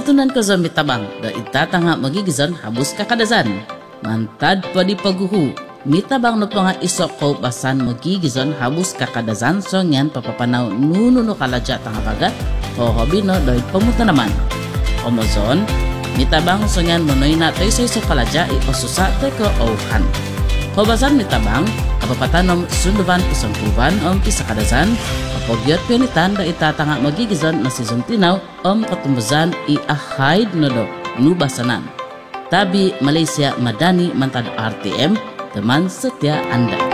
Pamatunan ko sa mitabang da itatanga magigizan habus kakadazan. Mantad pa di paguhu. Mitabang no pa nga isok ko basan magigizan habus kakadazan so ngyan papapanaw nuno kalaja tanga kagat o hobi no doy pamuta naman. Omozon, mitabang so ngyan monoy na tayo sa kalaja ipasusa tayo ko auhan. Hobasan mitabang, kapapatanom sunduban isang tuban pisa kadazan, kapogyot pinitan da itatanga magigizan na season tinaw katumbazan i-ahide no do nubasanan. Tabi Malaysia Madani mantad RTM teman setia Anda.